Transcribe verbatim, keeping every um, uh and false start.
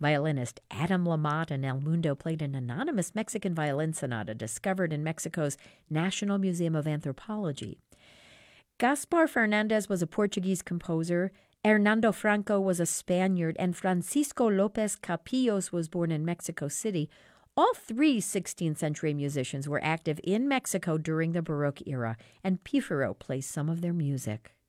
Violinist Adam Lamotte and El Mundo played an anonymous Mexican violin sonata discovered in Mexico's National Museum of Anthropology. Gaspar Fernandez was a Portuguese composer, Hernando Franco was a Spaniard, and Francisco Lopez Capillos was born in Mexico City. All three sixteenth century musicians were active in Mexico during the Baroque era, and Pífaro plays some of their music.